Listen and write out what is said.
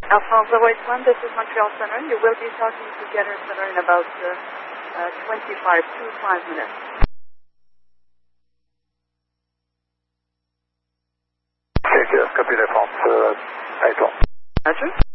Alphonse Voice 1, this is Montreal Center. You will be talking to Getter Center in about 25 minutes. Okay, copy the France, 8 ans. Roger.